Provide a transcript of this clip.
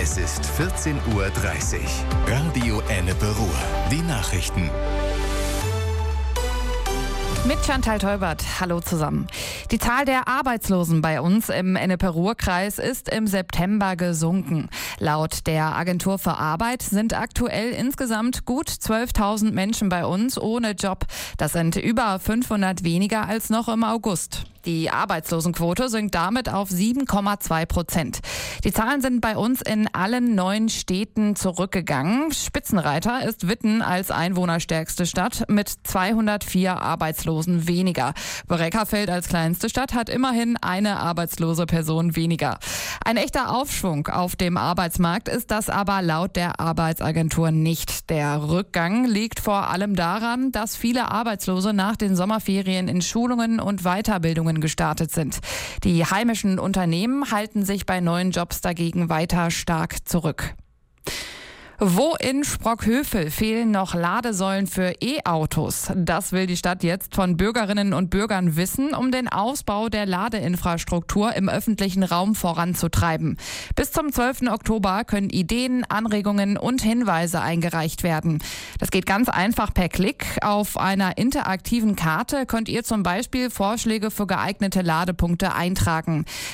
Es ist 14:30 Uhr. Radio Ennepe-Ruhr. Die Nachrichten. Mit Chantal Teubert. Hallo zusammen. Die Zahl der Arbeitslosen bei uns im Ennepe-Ruhr-Kreis ist im September gesunken. Laut der Agentur für Arbeit sind aktuell insgesamt gut 12.000 Menschen bei uns ohne Job. Das sind über 500 weniger als noch im August. Die Arbeitslosenquote sinkt damit auf 7,2%. Die Zahlen sind bei uns in allen 9 Städten zurückgegangen. Spitzenreiter ist Witten als einwohnerstärkste Stadt mit 204 Arbeitslosen weniger. Breckerfeld als kleinste Stadt hat immerhin eine arbeitslose Person weniger. Ein echter Aufschwung auf dem Arbeitsmarkt ist das aber laut der Arbeitsagentur nicht. Der Rückgang liegt vor allem daran, dass viele Arbeitslose nach den Sommerferien in Schulungen und Weiterbildungen gestartet sind. Die heimischen Unternehmen halten sich bei neuen Jobs dagegen weiter stark zurück. Wo in Sprockhövel fehlen noch Ladesäulen für E-Autos? Das will die Stadt jetzt von Bürgerinnen und Bürgern wissen, um den Ausbau der Ladeinfrastruktur im öffentlichen Raum voranzutreiben. Bis zum 12. Oktober können Ideen, Anregungen und Hinweise eingereicht werden. Das geht ganz einfach per Klick. Auf einer interaktiven Karte könnt ihr zum Beispiel Vorschläge für geeignete Ladepunkte eintragen.